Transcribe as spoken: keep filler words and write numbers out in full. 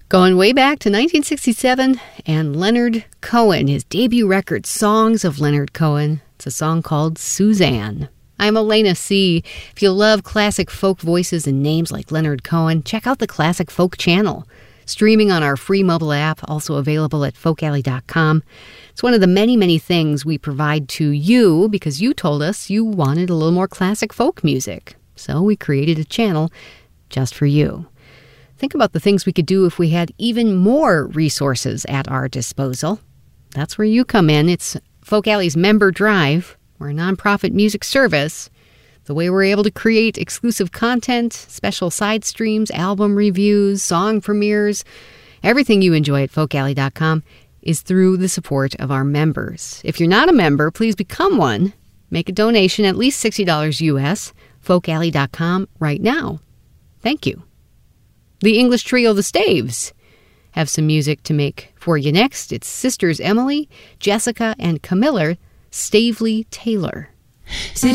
Going way back to nineteen sixty-seven, and Leonard Cohen, his debut record, Songs of Leonard Cohen. It's a song called Suzanne. I'm Elena C. If you love classic folk voices and names like Leonard Cohen, check out the Classic Folk channel. Streaming on our free mobile app, also available at folk alley dot com. It's one of the many, many things we provide to you because you told us you wanted a little more classic folk music. So we created a channel just for you. Think about the things we could do if we had even more resources at our disposal. That's where you come in. It's Folk Alley's Member Drive. We're a nonprofit music service. The way we're able to create exclusive content, special side streams, album reviews, song premieres, everything you enjoy at folk alley dot com is through the support of our members. If you're not a member, please become one. Make a donation, at least sixty dollars U S, folk alley dot com right now. Thank you. The English trio The Staves have some music to make for you next. It's sisters Emily, Jessica, and Camilla Stavely Taylor.